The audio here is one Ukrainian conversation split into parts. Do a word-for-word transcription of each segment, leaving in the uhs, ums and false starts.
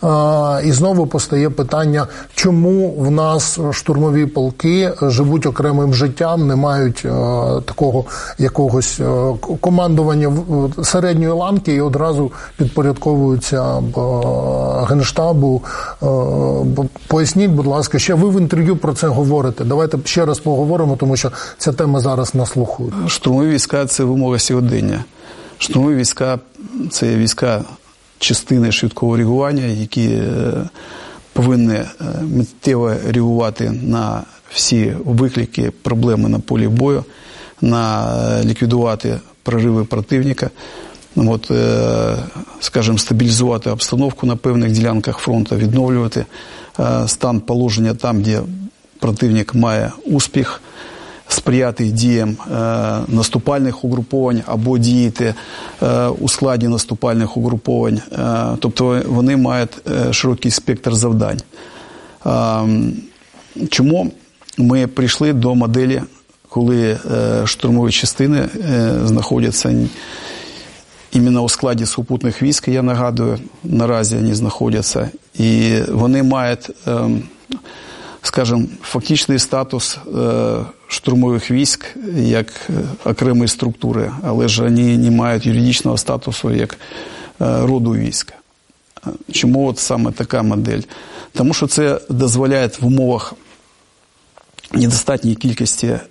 І знову постає питання, чому в нас штурмові полки живуть окремим життям, не мають такого якогось командування середньої ланки і одразу підпорядковуються Генштабу. Поясніть, будь ласка, ще ви в інтерв'ю про це говорите. Давайте ще раз поговоримо, тому що ця тема зараз на слуху. Штурмові війська – це вимога сьогодення. Штурмові війська – це війська частини швидкого реагування, які повинні миттєво реагувати на всі виклики, проблеми на полі бою, на ліквідувати прориви противника, от, скажімо, стабілізувати обстановку на певних ділянках фронту, відновлювати стан положення там, де противник має успіх, сприяти діям е, наступальних угруповань або діяти е, у складі наступальних угруповань. Е, тобто вони мають е, широкий спектр завдань. Е, чому ми прийшли до моделі, коли е, штурмові частини е, знаходяться іменно у складі сухопутних військ, я нагадую, наразі вони знаходяться, і вони мають, е, скажімо, фактичний статус е, штурмових військ як окремої структури, але ж вони не мають юридичного статусу як е, роду війська. Чому от саме така модель? Тому що це дозволяє в умовах недостатньої кількості е,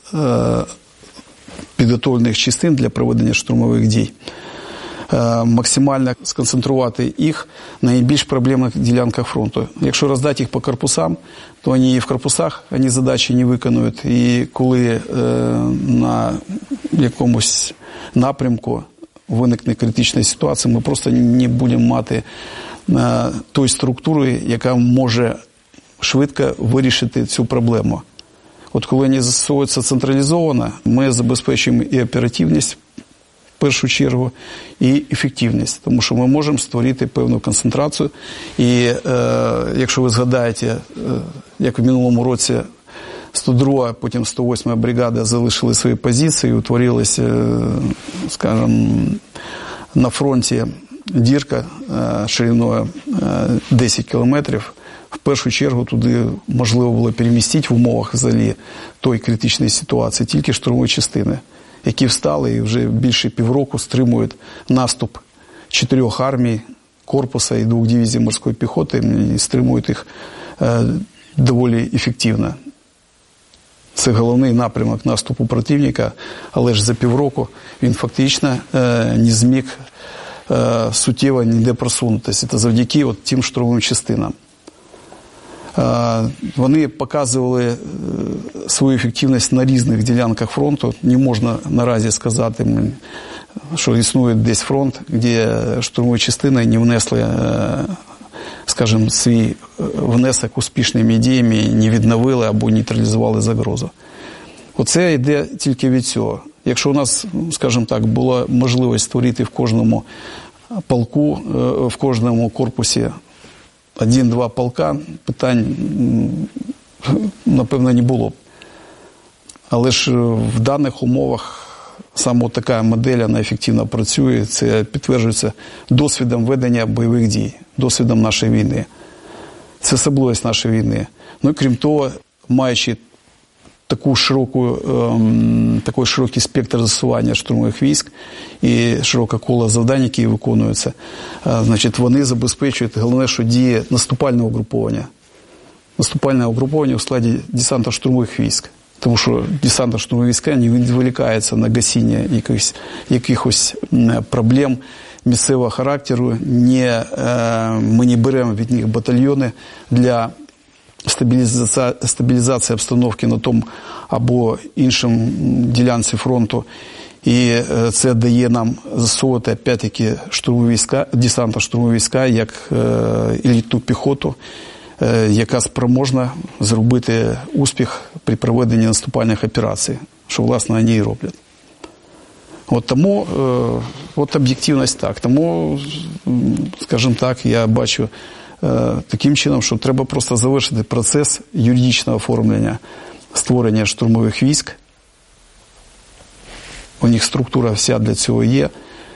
підготовлених частин для проведення штурмових дій максимально сконцентрувати їх на найбільш проблемних ділянках фронту. Якщо роздати їх по корпусам, то вони і в корпусах вони задачі не виконують. І коли е, на якомусь напрямку виникне критична ситуація, ми просто не будемо мати е, тої структури, яка може швидко вирішити цю проблему. От коли вони застосовуються централізовано, ми забезпечуємо і оперативність, в першу чергу, і ефективність, тому що ми можемо створити певну концентрацію. І е, якщо ви згадаєте, е, як в минулому році сто друга, потім сто восьма бригада залишили свої позиції, утворилася, е, скажімо, на фронті дірка е, шириною е, десять кілометрів. В першу чергу туди можливо було перемістити в умовах взагалі тої критичної ситуації тільки штурмові частини, які встали і вже більше півроку стримують наступ чотирьох армій, корпуса і двох дивізій морської піхоти, і стримують їх е, доволі ефективно. Це головний напрямок наступу противника, але ж за півроку він фактично е, не зміг е, суттєво ніде просунутися. Це завдяки от тим штурмовим частинам. Вони показували свою ефективність на різних ділянках фронту. Не можна наразі сказати, що існує десь фронт, де штурмові частини не внесли, скажімо, свій внесок успішними діями, не відновили або нейтралізували загрозу. Оце йде тільки від цього. Якщо у нас, скажімо так, була можливість створити в кожному полку, в кожному корпусі один-два полка, питань, напевно, не було б. Але ж в даних умовах саме така модель, вона ефективно працює. Це підтверджується досвідом ведення бойових дій, досвідом нашої війни. Це особливість нашої війни. Ну і крім того, маючи таку широку, ем, такий широкий спектр застосування штурмових військ і широке коло завдань, які виконуються, е, значить, вони забезпечують, головне, що діє наступальне угруповання. Наступальне угруповання у складі десантно-штурмових військ. Тому що десантно-штурмові війська не відволікаються на гасіння якихось, якихось проблем місцевого характеру. Не, е, ми не беремо від них батальйони для стабілізація, стабілізація обстановки на тому або іншому ділянці фронту. І це дає нам засовувати, опять-таки, штурмові війська, десантно-штурмові війська, як е, елітну піхоту, е, яка спроможна зробити успіх при проведенні наступальних операцій, що, власне, вони і роблять. От тому, е, от об'єктивність так. Тому, скажімо так, я бачу таким чином, що треба просто завершити процес юридичного оформлення створення штурмових військ. У них структура вся для цього є.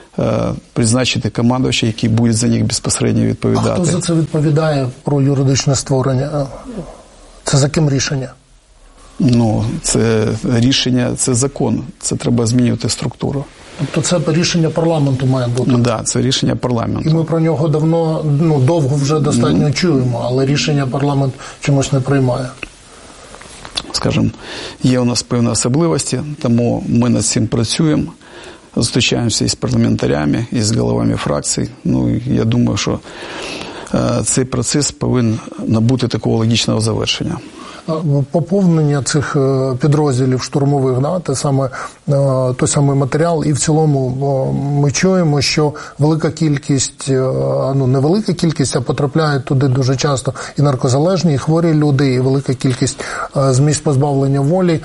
призначити командувача, який буде за них безпосередньо відповідати. А хто за це відповідає про юридичне створення? Це за ким рішення? Ну, це рішення, це закон. Це треба змінювати структуру. Тобто це рішення парламенту має бути? Так, да, це рішення парламенту. І ми про нього давно, ну, довго вже достатньо mm. чуємо, але рішення парламент чомусь не приймає. Скажімо, є у нас певні особливості, тому ми над цим працюємо. Зустрічаємося із парламентарями, із головами фракцій. Ну, я думаю, що е, цей процес повинен набути такого логічного завершення. Поповнення цих підрозділів штурмових, да, те саме, той самий матеріал, і в цілому ми чуємо, що велика кількість, ну не велика кількість, а потрапляють туди дуже часто і наркозалежні, і хворі люди, і велика кількість з місць позбавлення волі.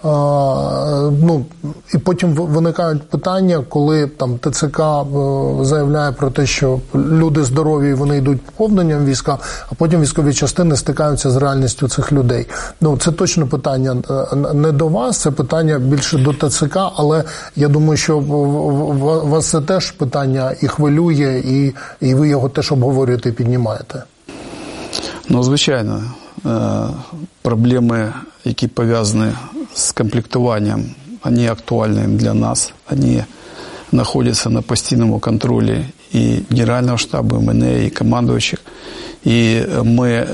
Ну, і потім виникають питання, коли там ТЦК заявляє про те, що люди здорові, вони йдуть поповненням війська, а потім військові частини стикаються з реальністю цих людей. Ну, це точно питання не до вас, це питання більше до ТЦК, але я думаю, що вас це теж питання і хвилює, і, і ви його теж обговорюєте і піднімаєте. Ну, звичайно, проблеми, які пов'язані з комплектуванням, вони актуальні для нас, вони знаходяться на постійному контролі і Генерального штабу, і мене, і командувачів. І ми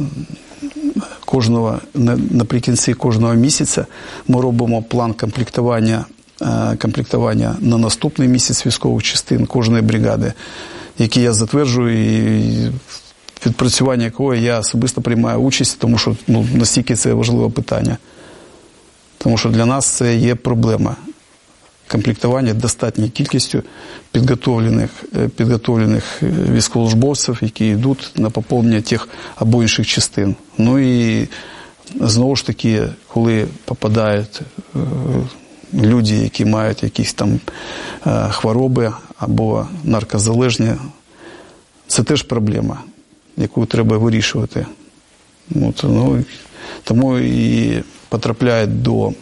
кожного, наприкінці кожного місяця ми робимо план комплектування, комплектування на наступний місяць військових частин кожної бригади, який я затверджую, і відпрацювання якого я особисто приймаю участь, тому що ну, настільки це важливе питання. Тому що для нас це є проблема. Комплектування достатньою кількістю підготовлених, підготовлених військовослужбовців, які йдуть на поповнення тих або інших частин. Ну і знову ж таки, коли попадають люди, які мають якісь там хвороби або наркозалежні, це теж проблема, яку треба вирішувати. От, ну, тому і потрапляють до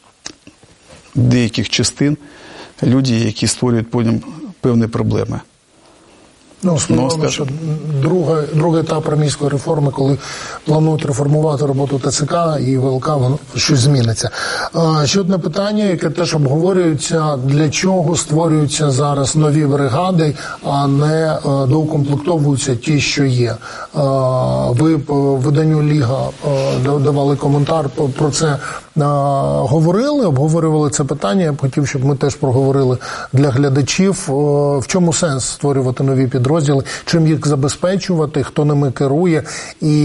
деяких частин люди, які створюють потім певні проблеми. Ну, сподіваємося, що друга, другий етап армійської реформи, коли планують реформувати роботу ТЦК і ВЛК, воно щось зміниться. Ще одне питання, яке теж обговорюється, для чого створюються зараз нові бригади, а не доукомплектовуються ті, що є. Ви по виданню Ліга давали коментар про це, говорили, обговорювали це питання. Я б хотів, щоб ми теж проговорили для глядачів, в чому сенс створювати нові підрозділи, чим їх забезпечувати, хто ними керує і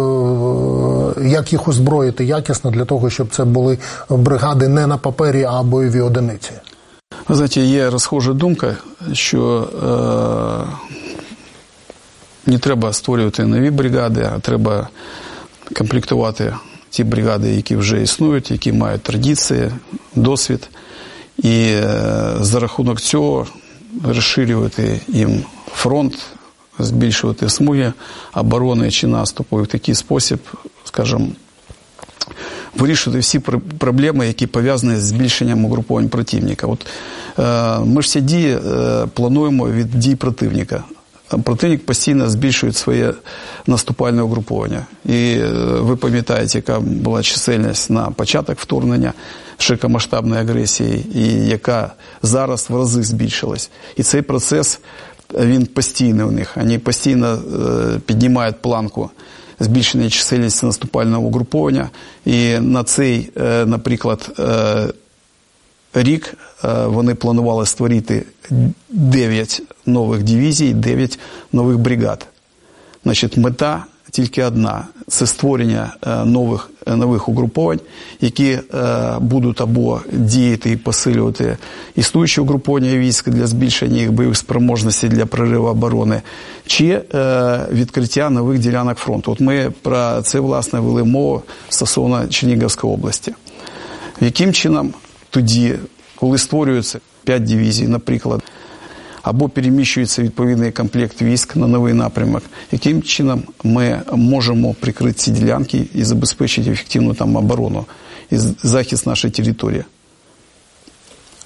як їх озброїти якісно для того, щоб це були бригади не на папері, а бойові одиниці. Ви знаєте, є розхожа думка, що е, не треба створювати нові бригади, а треба комплектувати ті бригади, які вже існують, які мають традиції, досвід. І е, за рахунок цього розширювати їм фронт, збільшувати смуги оборони чи наступу. І в такий спосіб, скажімо, вирішувати всі проблеми, які пов'язані з збільшенням угруповань противника. От, е, ми ж ці дії е, плануємо від дій противника. Противник постійно збільшує своє наступальне угруповання. І е, ви пам'ятаєте, яка була чисельність на початок вторгнення широкомасштабної агресії, і яка зараз в рази збільшилась. І цей процес, він постійний у них. Вони постійно е, піднімають планку збільшення чисельності наступального угруповання. І на цей, е, наприклад, е, рік е, вони планували створити дев'ять нових дивізій, дев'ять нових бригад. Значить, мета тільки одна – це створення е, нових, е, нових угруповань, які е, будуть або діяти і посилювати існуючі угруповання військ для збільшення їх бойових спроможностей для прориву оборони, чи е, відкриття нових ділянок фронту. От ми про це, власне, вели мову стосовно Чернігівської області. Яким чином тоді, коли створюються п'ять дивізій, наприклад, або переміщується відповідний комплект військ на новий напрямок, яким чином ми можемо прикрити ці ділянки і забезпечити ефективну там оборону і захист нашої території?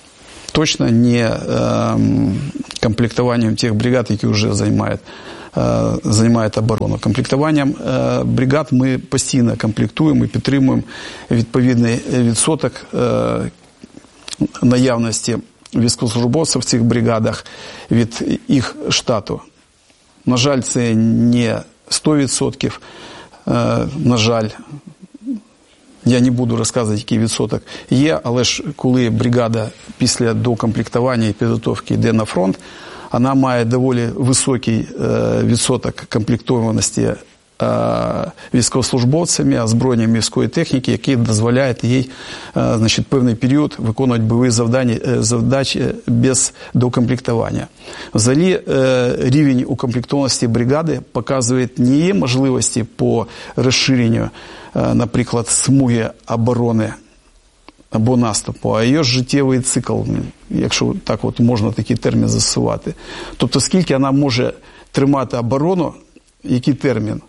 точно не э, комплектованием тех бригад, які вже займають, э, займають оборону. Комплектуванням э, бригад ми постійно комплектуємо і підтримуємо відповідний відсоток э, наявності військовослужбовців в цих бригадах від їх штату. На жаль, це не сто відсотків. Е, на жаль, я не буду розказувати, який відсоток є, але ж коли бригада після докомплектування і підготовки йде на фронт, вона має доволі високий е, відсоток комплектованості е, військовослужбовцями, озброєнням військової техніки, який дозволяє їй е, значить, певний період виконувати бойові завдання, е, задачі без докомплектування. Взагалі, е, рівень укомплектованості бригади показує не її можливості по розширенню, е, наприклад, смуги оборони або наступу, а її життєвий цикл, якщо так от можна такий термін застосувати. Тобто, скільки вона може тримати оборону, який термін,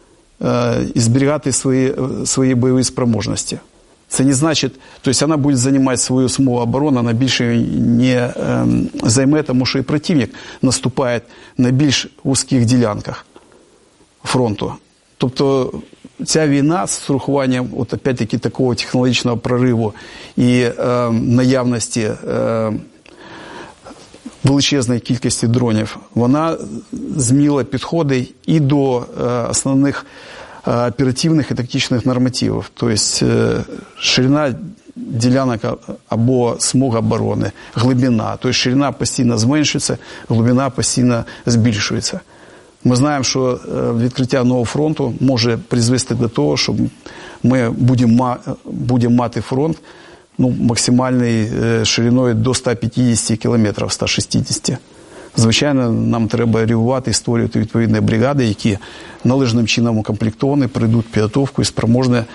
і зберігати свої, свої бойові спроможності. Це не значить, тобто вона буде займати свою смугу оборони, вона більше не е, займе, тому що і противник наступає на більш вузьких ділянках фронту. Тобто ця війна з урахуванням, от опять-таки, такого технологічного прориву і е, наявності е, величезної кількості дронів, вона змінила підходи і до е, основних е, оперативних і тактичних нормативів. Тобто е, ширина ділянок або смуг оборони, глибина. Тобто ширина постійно зменшується, глибина постійно збільшується. Ми знаємо, що відкриття нового фронту може призвести до того, що ми будемо, будемо мати фронт, ну, максимальною шириною до ста п'ятдесят кілометрів, ста шістдесят. Звичайно, нам треба реагувати і створювати відповідні бригади, які належним чином укомплектовані, пройдуть підготовку і спроможні е,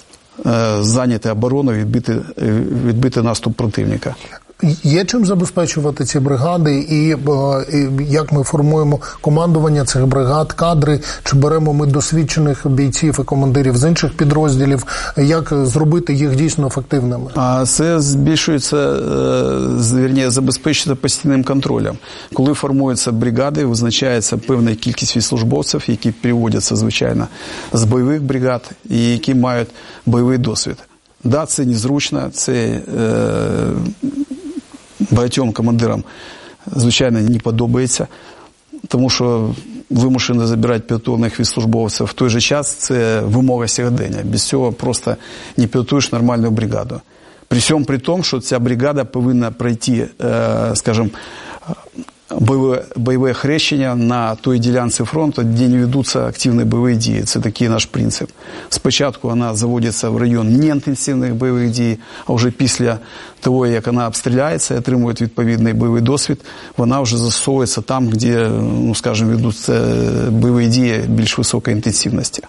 зайняти оборону, відбити, відбити наступ противника. Є чим забезпечувати ці бригади і, і як ми формуємо командування цих бригад, кадри, чи беремо ми досвідчених бійців і командирів з інших підрозділів, як зробити їх дійсно ефективними? А це збільшується, вірніше, забезпечується постійним контролем. Коли формуються бригади, визначається певна кількість військовослужбовців, які приводяться, звичайно, з бойових бригад і які мають бойовий досвід. Да, це незручно, це е, багатьом командирам, звичайно, не подобається, тому що вимушено забирати підготовлених військовослужбовців. В той же час це вимога сьогодення. Без цього просто не підготуєш нормальну бригаду. При всьому при тому, що ця бригада повинна пройти, е, скажімо, бойове, бойове хрещення на той ділянці фронту, де не ведуться активні бойові дії. Це такий наш принцип. Спочатку вона заводиться в район неінтенсивних бойових дій, а вже після того, як вона обстріляється і отримує відповідний бойовий досвід, вона вже застосовується там, де, ну, скажімо, ведуться бойові дії більш високої інтенсивності.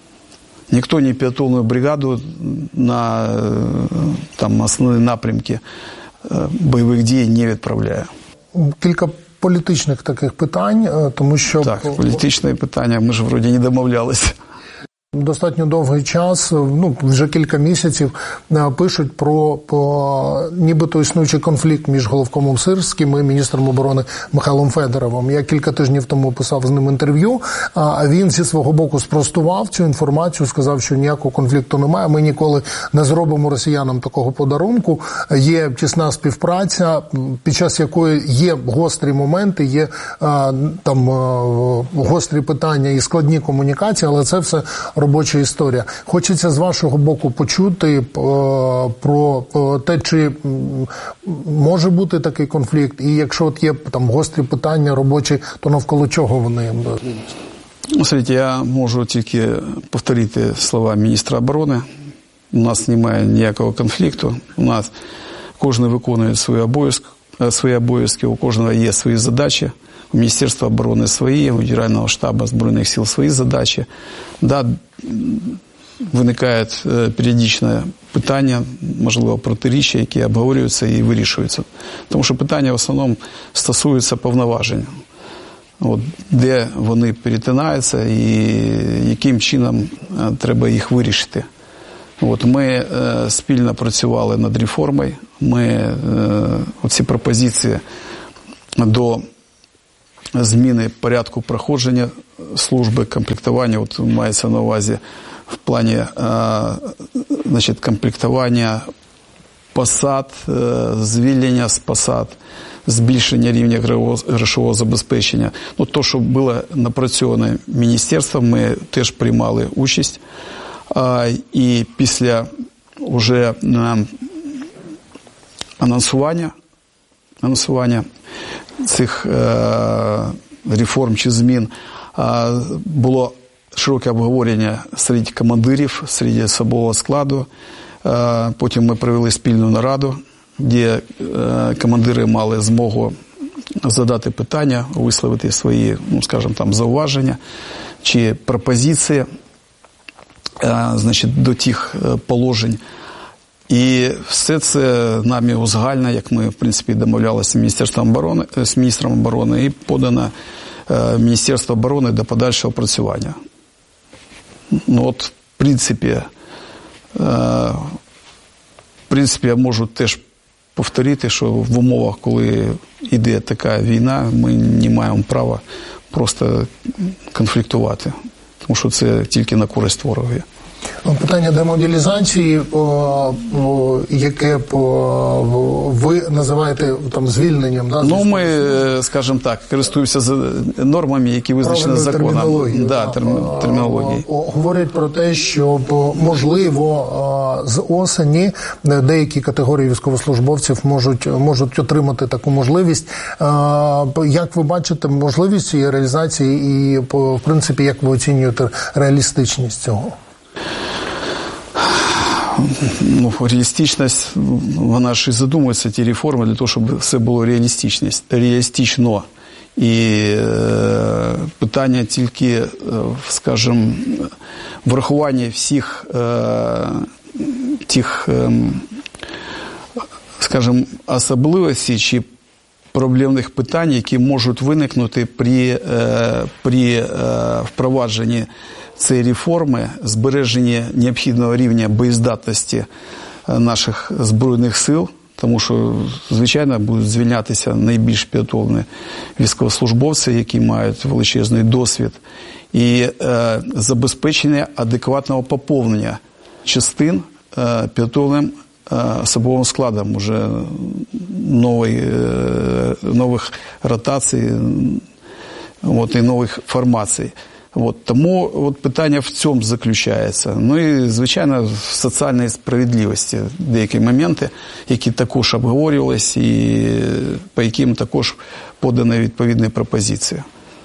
Ніхто не підготовлену бригаду на там, основні напрямки бойових дій не відправляє. Кілька політичних таких питань, тому що... Так, політичне питання, ми ж вроді не домовлялися. Достатньо довгий час, ну, вже кілька місяців, пишуть про, про нібито існуючий конфлікт між головкомом Сирським і міністром оборони Михайлом Федоровим. Я кілька тижнів тому писав з ним інтерв'ю, а він зі свого боку спростував цю інформацію, сказав, що ніякого конфлікту немає, ми ніколи не зробимо росіянам такого подарунку. Є тісна співпраця, під час якої є гострі моменти, є там гострі питання і складні комунікації, але це все робоча історія. Хочеться з вашого боку почути про те, чи може бути такий конфлікт, і якщо от є там гострі питання робочі, то навколо чого вони? Смотрите, я можу тільки повторити слова міністра оборони. У нас немає ніякого конфлікту. У нас кожен виконує свої обов'язки, свої обов'язки, у кожного є свої задачі. У Міністерства оборони свої, у Генерального штабу Збройних сил свої задачі. Да, виникають періодично питання, можливо, протиріччя, які обговорюються і вирішуються. Тому що питання в основному стосуються повноважень. От, де вони перетинаються і яким чином треба їх вирішити. От, ми е, спільно працювали над реформою. Ми е, оці пропозиції до зміни порядку проходження служби, комплектування, от мається на увазі в плані е, значить, комплектування посад, е, звільнення з посад, збільшення рівня грошового забезпечення. Ну, то, що було напрацьоване міністерством, ми теж приймали участь. А, і після вже е, анонсування, анонсування цих е, реформ чи змін е, було широке обговорення серед командирів, серед особового складу. Е, потім ми провели спільну нараду, де е, командири мали змогу задати питання, висловити свої, ну, скажімо, там, зауваження чи пропозиції, е, значить, до тих е, положень. І все це нами узгальне, як ми, в принципі, домовлялися з Міністерством оборони, з міністром оборони, і подано е, Міністерство оборони до подальшого опрацювання. Ну, от, в принципі, е, в принципі, я можу теж повторити, що в умовах, коли йде така війна, ми не маємо права просто конфліктувати, тому що це тільки на користь ворогові. Питання демобілізації, яке ви називаєте там звільненням? Да? Ну, ми, скажімо так, користуємося нормами, які визначені законом. Да, термінології. Говорять про те, що, можливо, з осені деякі категорії військовослужбовців можуть, можуть отримати таку можливість. Як ви бачите можливість цієї реалізації і, в принципі, як ви оцінюєте реалістичність цього? Ну, реалістичність, вона ж і задумується, ті реформи, для того, щоб все було реалістично. І е, питання тільки, е, скажімо, врахування всіх е, тих, е, скажімо, особливостей чи проблемних питань, які можуть виникнути при, е, при е, впровадженні цієї реформи, збереження необхідного рівня боєздатності наших Збройних сил, тому що, звичайно, будуть звільнятися найбільш підготовлені військовослужбовці, які мають величезний досвід, і е, забезпечення адекватного поповнення частин е, підготовленим е, особовим складом уже нової, е, нових ротацій от, і нових формацій. От, тому от, питання в цьому заключається. Ну і, звичайно, в соціальній справедливості деякі моменти, які також обговорювалися і по яким також подані відповідні пропозиції.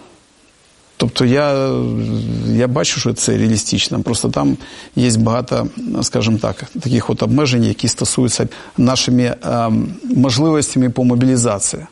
Тобто я, я бачу, що це реалістично. Просто там є багато, скажімо так, таких от обмежень, які стосуються нашими е, можливостями по мобілізації.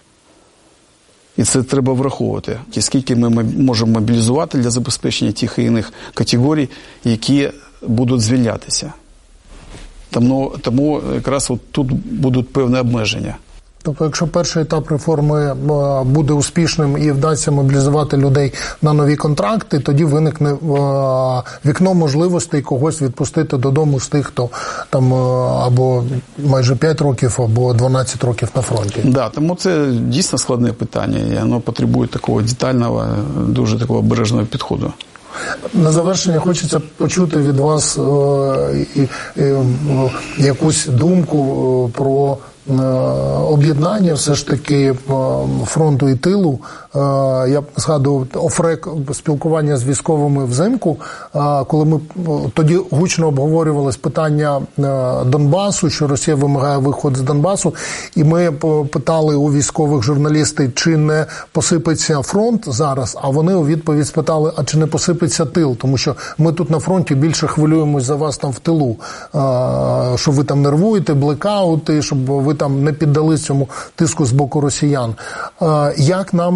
І це треба враховувати. Скільки ми можемо мобілізувати для забезпечення тих і інших категорій, які будуть звільнятися. Тому, тому якраз от тут будуть певні обмеження. Тобто, якщо перший етап реформи буде успішним і вдасться мобілізувати людей на нові контракти, тоді виникне вікно можливостей когось відпустити додому з тих, хто там або майже п'ять років, або дванадцять років на фронті. Так, да, тому це дійсно складне питання, і воно потребує такого детального, дуже такого обережного підходу. На завершення хочеться почути від вас е, е, якусь думку про об'єднання все ж таки фронту і тилу. Я згадую офрек спілкування з військовими взимку, коли ми тоді гучно обговорювали питання Донбасу, що Росія вимагає виходу з Донбасу, і ми питали у військових журналістів, чи не посипеться фронт зараз, а вони у відповідь спитали, а чи не посипеться тил, тому що ми тут на фронті більше хвилюємось за вас там в тилу, що ви там нервуєте, блекаути, щоб ви там не піддались цьому тиску з боку росіян. Як нам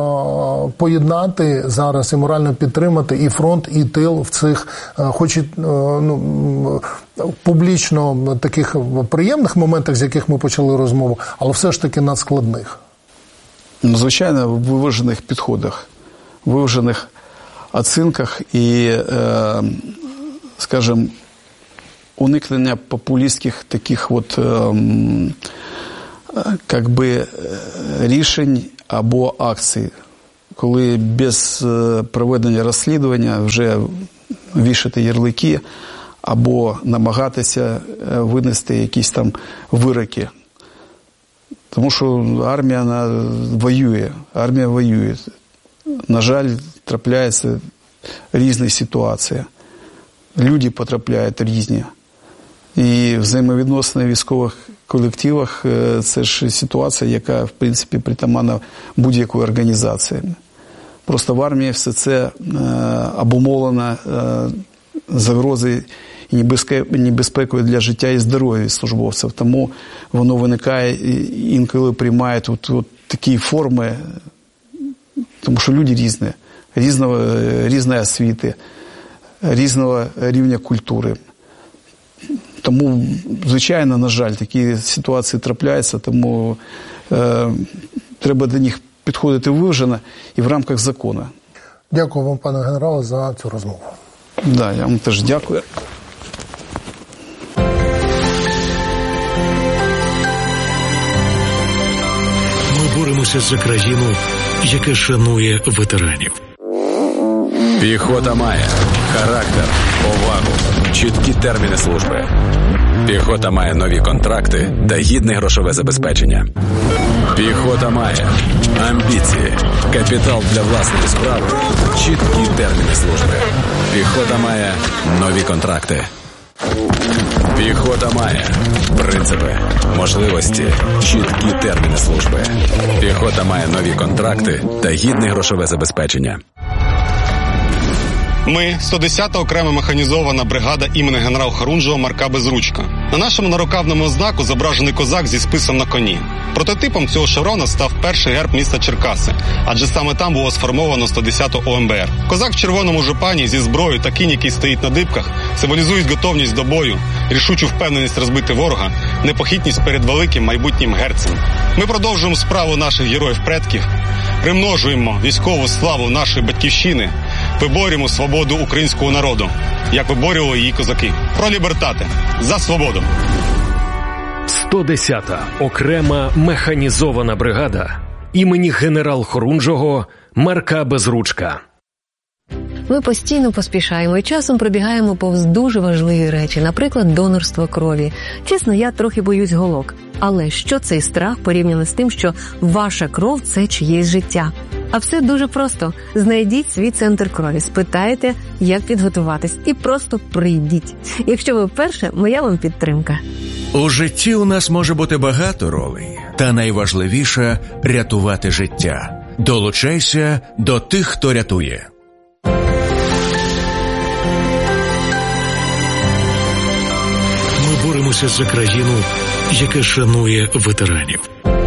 поєднати зараз і морально підтримати і фронт, і тил в цих, хоч і ну, публічно таких приємних моментах, з яких ми почали розмову, але все ж таки надскладних? Звичайно, в виважених підходах, в виважених оцінках і, скажімо, уникнення популістських таких от, ем, как би, рішень або акцій, коли без проведення розслідування вже вішати ярлики або намагатися винести якісь там вироки. Тому що армія вона воює, армія воює. На жаль, трапляються різні ситуації. Люди потрапляють різні. І взаємовідносини в військових колективах – це ж ситуація, яка, в принципі, притаманна будь-якої організації. Просто в армії все це обумовлено загрозою і небезпекою для життя і здоров'я службовців. Тому воно виникає і інколи приймає от, от такі форми, тому що люди різні, різного, різної освіти, різного рівня культури. Тому, звичайно, на жаль, такі ситуації трапляються, тому е, треба до них підходити виважено і в рамках закону. Дякую вам, пане генерале, за цю розмову. Так, да, я вам теж дякую. Ми боремося за країну, яка шанує ветеранів. Піхота має характер, повагу, чіткі терміни служби. Піхота має нові контракти та гідне грошове забезпечення. Піхота має амбіції, капітал для власної справи, чіткі терміни служби. Піхота має нові контракти. Піхота має принципи, можливості, чіткі терміни служби. Піхота має нові контракти та гідне грошове забезпечення. Ми – сто десята окрема механізована бригада імені генерала Хорунжого Марка Безручка. На нашому нарукавному знаку зображений козак зі списом на коні. Прототипом цього шеврона став перший герб міста Черкаси, адже саме там було сформовано сто десяту О Ем Бе Ер. Козак в червоному жупані зі зброєю та кінь, який стоїть на дибках, символізують готовність до бою, рішучу впевненість розбити ворога, непохитність перед великим майбутнім герцем. Ми продовжуємо справу наших героїв-предків, примножуємо військову славу нашої батьківщини, виборюємо свободу українського народу, як виборювали її козаки. Про лібертате. За свободу. сто десята окрема механізована бригада імені генерала Хорунжого Марка Безручка. Ми постійно поспішаємо і часом пробігаємо повз дуже важливі речі, наприклад, донорство крові. Чесно, я трохи боюсь голок. Але що цей страх порівняно з тим, що ваша кров – це чиєсь життя? А все дуже просто. Знайдіть свій центр крові, спитайте, як підготуватись, і просто прийдіть. Якщо ви вперше, моя вам підтримка. У житті у нас може бути багато ролей, та найважливіше – рятувати життя. Долучайся до тих, хто рятує. Ми боремося за країну, яка шанує ветеранів.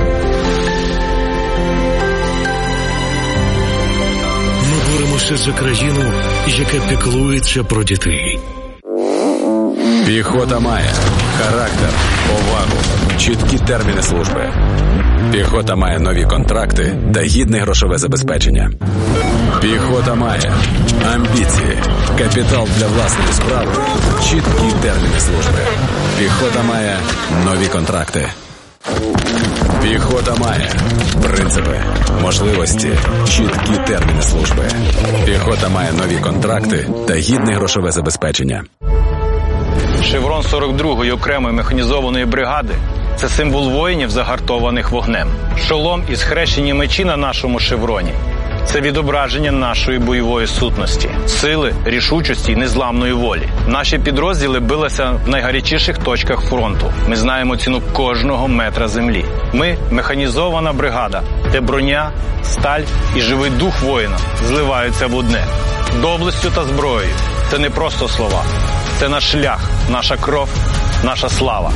Ми боремося за країну, яка піклується про дітей. Піхота має характер, повагу, чіткі терміни служби. Піхота має нові контракти та гідне грошове забезпечення. Піхота має амбіції, капітал для власної справи, чіткі терміни служби. Піхота має нові контракти. Піхота має принципи, можливості, чіткі терміни служби. Піхота має нові контракти та гідне грошове забезпечення. Шеврон сорок другої окремої механізованої бригади – це символ воїнів, загартованих вогнем. Шолом і схрещені мечі на нашому шевроні – це відображення нашої бойової сутності, сили, рішучості і незламної волі. Наші підрозділи билися в найгарячіших точках фронту. Ми знаємо ціну кожного метра землі. Ми – механізована бригада, де броня, сталь і живий дух воїна зливаються в одне. Доблестю та зброєю – це не просто слова. Це наш шлях, наша кров, наша слава.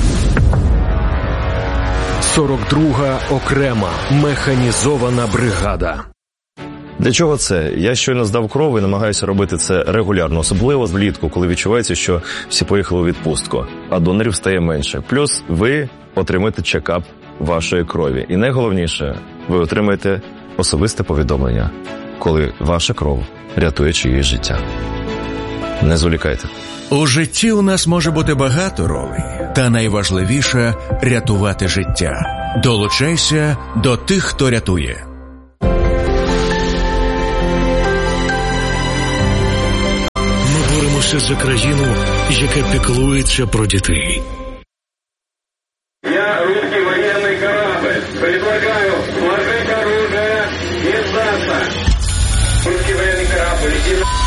сорок друга окрема механізована бригада. Для чого це? Я щойно здав кров і намагаюся робити це регулярно, особливо влітку, коли відчувається, що всі поїхали у відпустку, а донорів стає менше. Плюс ви отримаєте чекап вашої крові. І найголовніше, ви отримаєте особисте повідомлення, коли ваша кров рятує чиєсь життя. Не зволікайте. У житті у нас може бути багато ролей, та найважливіше – рятувати життя. Долучайся до тих, хто рятує. Ми боремося за країну, яка піклується про дітей. Я русский военный корабль. Предлагаю сложить оружие и сдаться. Русский военный корабль, иди на...